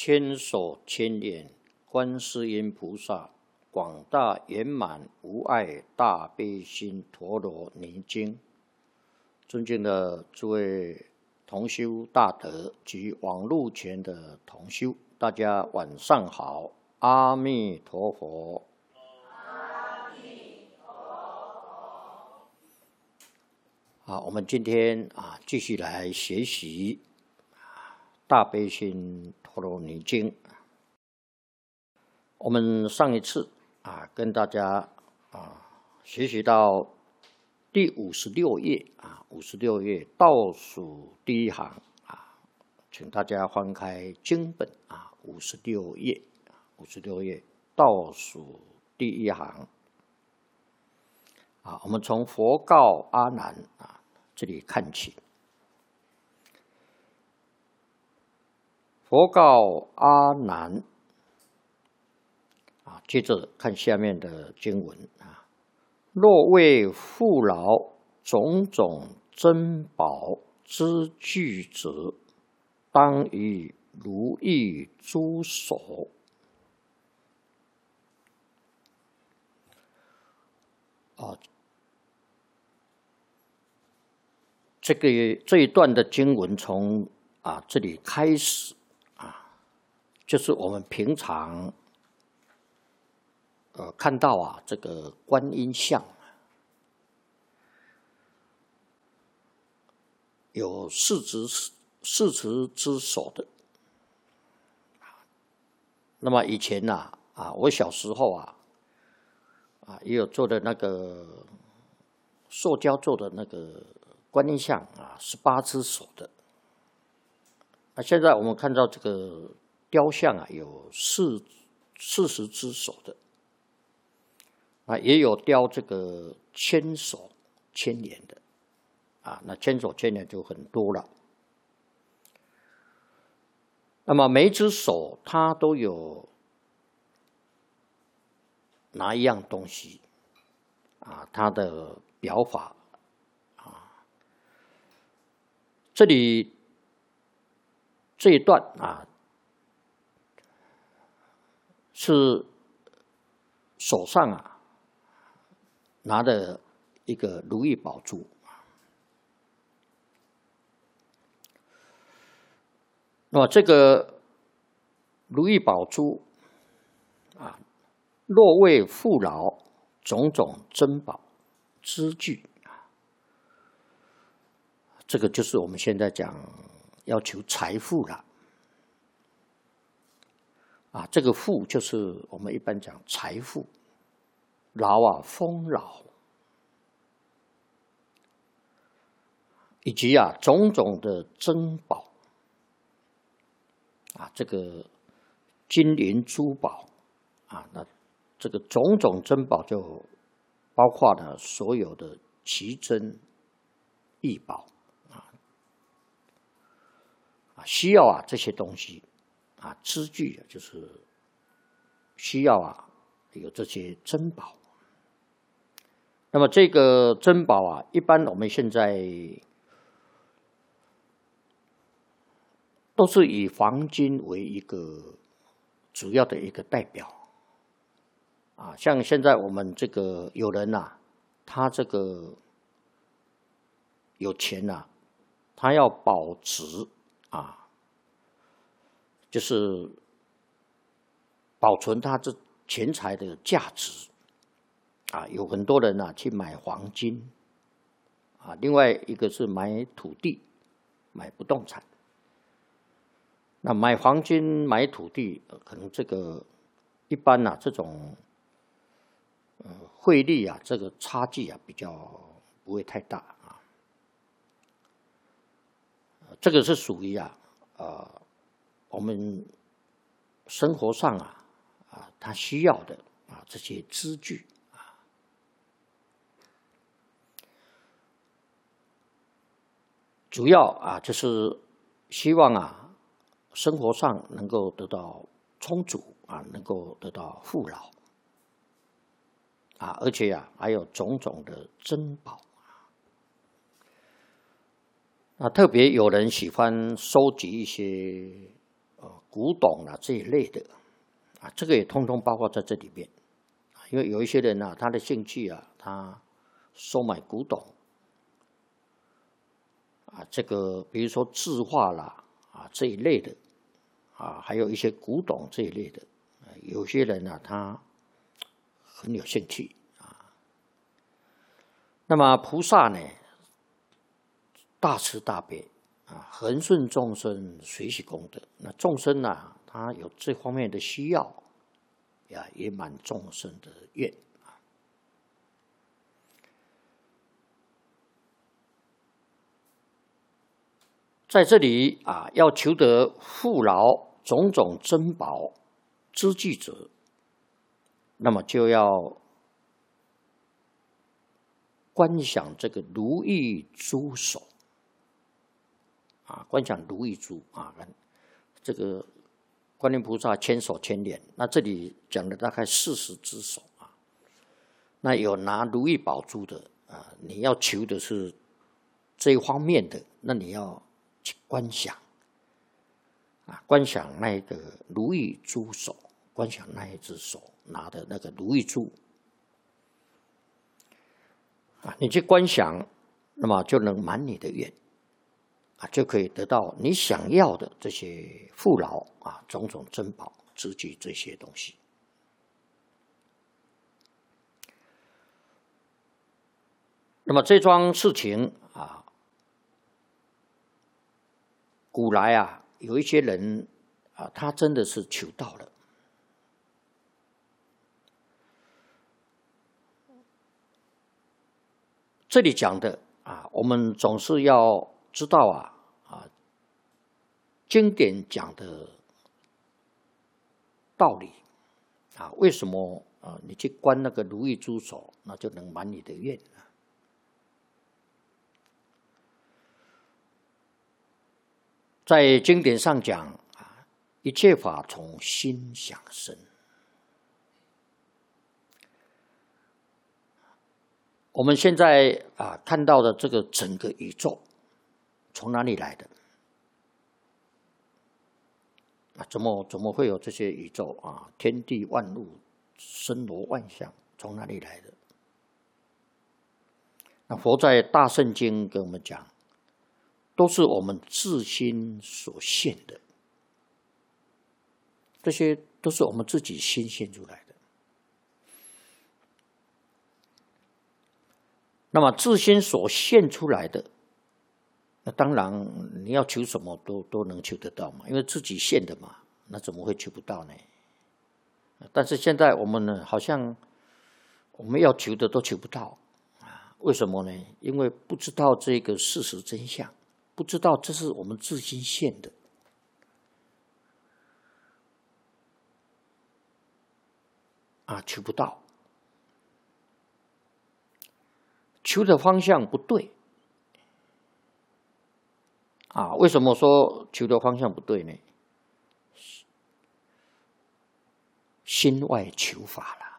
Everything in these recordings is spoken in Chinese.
千手千眼观世音菩萨，广大圆满无碍大悲心陀罗尼经。尊敬的诸位同修大德及网络前的同修，大家晚上好，阿弥陀佛。好，我们今天继续来学习大悲心陀罗尼经。我们上一次跟大家学习到第56页56页倒数第一行请大家翻开经本56页倒数第一行我们从佛告阿难这里看起。佛告阿难接着看下面的经文若为富饶种种珍宝之具者，当以如意珠手。这一段的经文从这里开始就是我们平常看到这个观音像有四持之手的。那么以前我小时候也有做的那个塑胶做的那个观音像18只手的。现在我们看到这个雕像有40只手的。也有雕这个千手千眼的那千手千眼就很多了。那么每一只手它都有拿一样东西它的表法这里这一段是手上拿的一个如意宝珠。那么这个如意宝珠若为富饶种种珍宝之具这个就是我们现在讲要求财富了这个富就是我们一般讲财富，饶丰饶，以及种种的珍宝这个金银珠宝那这个种种珍宝就包括了所有的奇珍异宝需要这些东西资具就是需要有这些珍宝。那么这个珍宝一般我们现在都是以黄金为一个主要的一个代表像现在我们这个有人他这个有钱他要保值就是保存他这钱财的价值有很多人去买黄金另外一个是买土地买不动产。那买黄金买土地可能这个一般这种汇率这个差距比较不会太大这个是属于我们生活上他需要的这些资具主要就是希望生活上能够得到充足能够得到富饶而且还有种种的珍宝特别有人喜欢收集一些古董啦这一类的啊，这个也通通包括在这里面。因为有一些人啊，他的兴趣啊，他收买古董啊，这个比如说字画啦啊这一类的啊，还有一些古董这一类的，有些人啊，他很有兴趣啊。那么菩萨呢，大慈大悲啊，恒顺众生，随喜功德。那众生啊，他有这方面的需要，也满众生的愿。在这里啊，要求得富饶种种珍宝之具者，那么就要观想这个如意珠手啊，观想如意珠啊，这个观音菩萨千手千眼，那这里讲的大概40只手啊，那有拿如意宝珠的啊，你要求的是这一方面的，那你要去观想啊，观想那个如意珠手，观想那一只手拿的那个如意珠啊，你去观想，那么就能满你的愿啊，就可以得到你想要的这些富饶啊，种种珍宝之具这些东西。那么这桩事情啊，古来啊，有一些人啊，他真的是求到了。这里讲的啊，我们总是要知道经典讲的道理啊，为什么啊？你去观那个如意珠手，那就能满你的愿啊。在经典上讲啊，一切法从心想生。我们现在啊看到的这个整个宇宙，从哪里来的？啊，怎么会有这些宇宙啊？天地万物，森罗万象，从哪里来的？那佛在大圣经跟我们讲，都是我们自心所现的，这些都是我们自己心现出来的。那么自心所现出来的，那当然你要求什么都能求得到嘛，因为自己现的嘛，那怎么会求不到呢？但是现在我们呢，好像我们要求的都求不到啊？为什么呢？因为不知道这个事实真相，不知道这是我们自心现的啊，求不到。求的方向不对啊？为什么说求的方向不对呢？心外求法了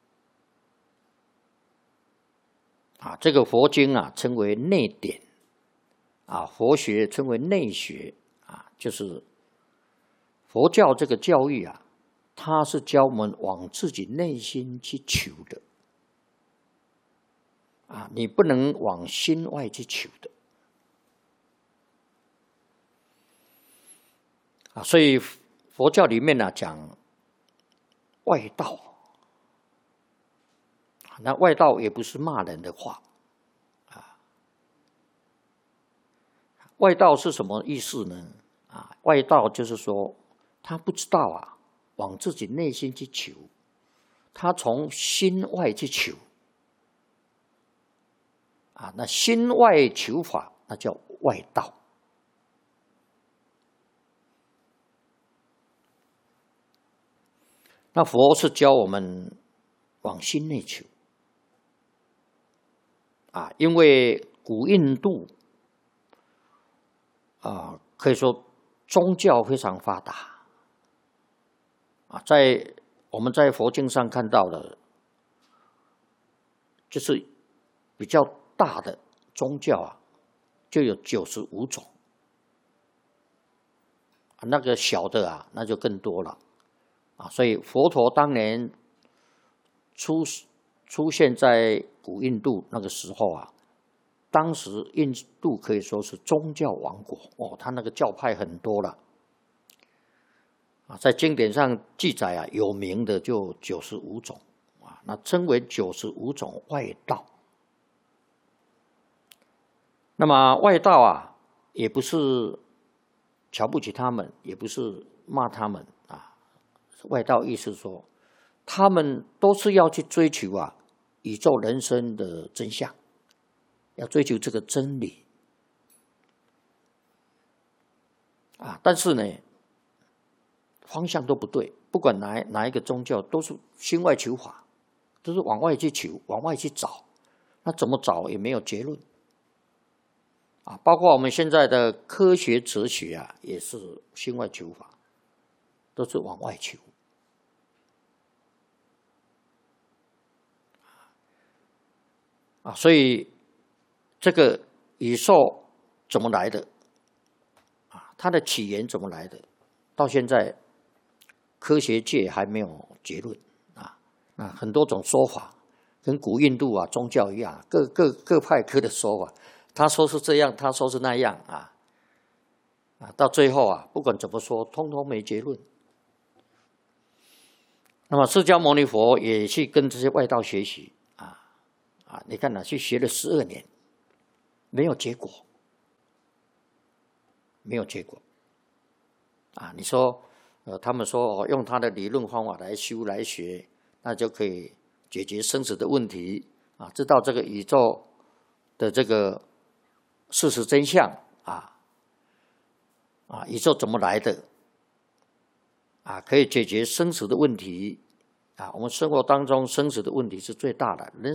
啊！这个佛经啊，称为内典啊，佛学称为内学啊，就是佛教这个教育啊，它是教我们往自己内心去求的。啊，你不能往心外去求的啊，所以佛教里面呢讲外道，那外道也不是骂人的话啊。外道是什么意思呢？啊，外道就是说他不知道啊，往自己内心去求，他从心外去求。啊，那心外求法，那叫外道。那佛是教我们往心内求啊，因为古印度啊，可以说宗教非常发达啊，我们在佛经上看到的，就是比较大的宗教啊，就有95种那个小的啊，那就更多了啊。所以佛陀当年出现在古印度那个时候啊，当时印度可以说是宗教王国哦，他那个教派很多了啊，在经典上记载啊，有名的就95种啊，那称为95种外道。那么外道啊，也不是瞧不起他们，也不是骂他们啊。外道意思说，他们都是要去追求啊宇宙人生的真相，要追求这个真理啊。但是呢，方向都不对，不管哪一个宗教，都是心外求法，都是往外去求，往外去找。那怎么找也没有结论。啊，包括我们现在的科学哲学啊，也是心外求法，都是往外求。啊，所以这个宇宙怎么来的？啊，它的起源怎么来的？到现在科学界还没有结论啊。那很多种说法，跟古印度啊宗教一样，各派各的说法。他说是这样，他说是那样啊，到最后啊，不管怎么说，通通没结论。那么释迦牟尼佛也去跟这些外道学习你看去学了12年，没有结果，没有结果啊！你说他们说用他的理论方法来修来学，那就可以解决生死的问题啊，知道这个宇宙的这个事实真相宇宙怎么来的可以解决生死的问题我们生活当中生死的问题是最大的，人